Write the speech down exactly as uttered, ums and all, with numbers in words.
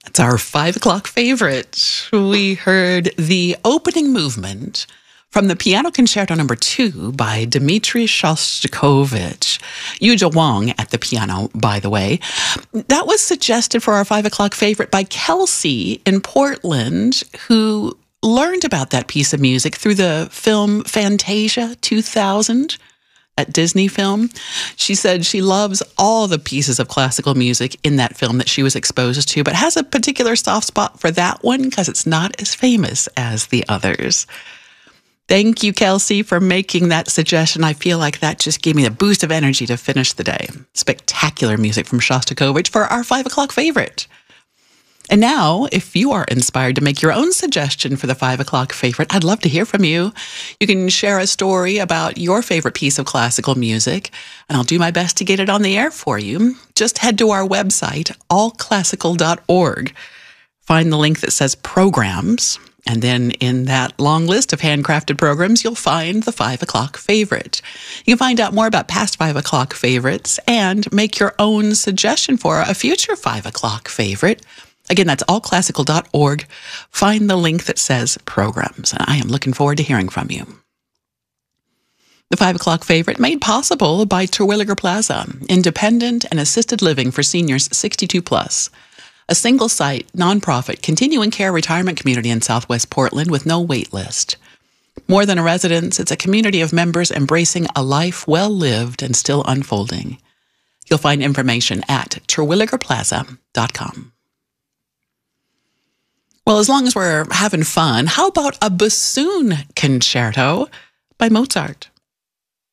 It's our five o'clock favorite. We heard the opening movement from the Piano Concerto Number Two by Dmitri Shostakovich. Yuja Wong at the piano, by the way. That was suggested for our five o'clock favorite by Kelsey in Portland, who learned about that piece of music through the film Fantasia two thousand. At Disney film. She said she loves all the pieces of classical music in that film that she was exposed to, but has a particular soft spot for that one because it's not as famous as the others. Thank you, Kelsey, for making that suggestion. I feel like that just gave me a boost of energy to finish the day. Spectacular music from Shostakovich for our five o'clock favorite. And now, if you are inspired to make your own suggestion for the five o'clock favorite, I'd love to hear from you. You can share a story about your favorite piece of classical music, and I'll do my best to get it on the air for you. Just head to our website, all classical dot org. Find the link that says Programs, and then in that long list of handcrafted programs, you'll find the five o'clock favorite. You can find out more about past five o'clock favorites and make your own suggestion for a future five o'clock favorite. Again, that's all classical dot org. Find the link that says Programs, and I am looking forward to hearing from you. The five o'clock favorite made possible by Terwilliger Plaza, independent and assisted living for seniors sixty-two plus. A single-site, nonprofit, continuing care retirement community in Southwest Portland with no wait list. More than a residence, it's a community of members embracing a life well lived and still unfolding. You'll find information at terwilliger plaza dot com. Well, as long as we're having fun, how about a bassoon concerto by Mozart?